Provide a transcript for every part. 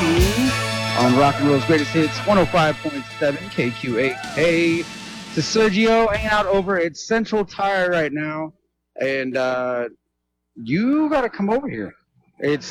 17 on Rock and Roll's Greatest Hits 105.7 KQAK. To Sergio hanging out over at Central Tire right now, and you got to come over here. It's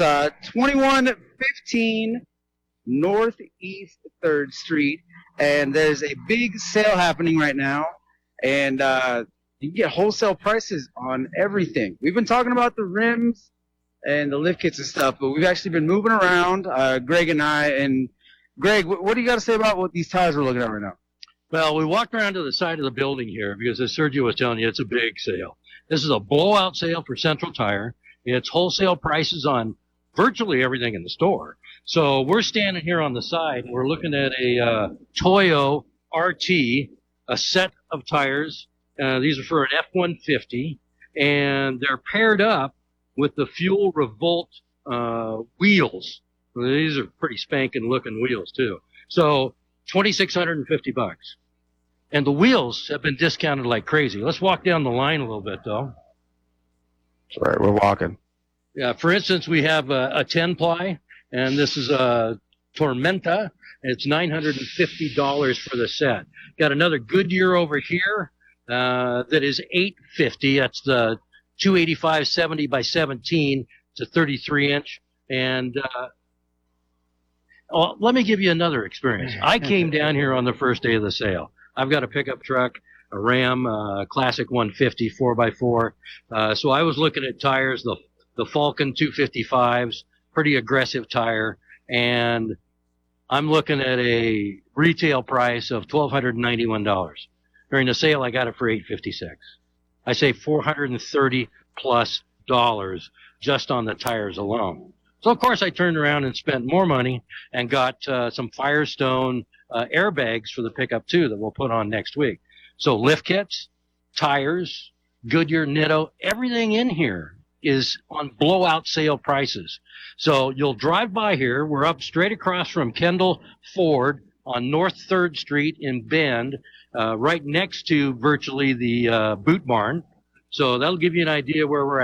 2115 Northeast 3rd Street, and there's a big sale happening right now, and you can get wholesale prices on everything. We've been talking about the rims and the lift kits and stuff, but we've actually been moving around, Greg and I. And Greg, what do you got to say about what these tires we're looking at right now? Well, we walked around to the side of the building here because, as Sergio was telling you, it's a big sale. This is a blowout sale for Central Tire. It's wholesale prices on virtually everything in the store. So we're standing here on the side. We're looking at a Toyo RT, a set of tires. These are for an F-150, and they're paired up with the Fuel Revolt wheels. These are pretty spanking looking wheels too. So $2,650. And the wheels have been discounted like crazy. Let's walk down the line a little bit though. All right, we're walking. Yeah, for instance, we have a 10-ply, and this is a Tormenta. It's $950 for the set. Got another Goodyear over here that is $850. That's the 285/70 by 17. It's a 33-inch. And let me give you another experience. I came down here on the first day of the sale. I've got a pickup truck, a Ram, Classic 150 4x4. So I was looking at tires, the Falcon 255s, pretty aggressive tire, and I'm looking at a retail price of $1,291. During the sale, I got it for $856. I say $430 plus just on the tires alone. So, of course, I turned around and spent more money and got some Firestone airbags for the pickup, too, that we'll put on next week. So lift kits, tires, Goodyear, Nitto, everything in here is on blowout sale prices. So you'll drive by here. We're up straight across from Kendall Ford on North 3rd Street in Bend, right next to virtually the Boot Barn. So that'll give you an idea where we're at.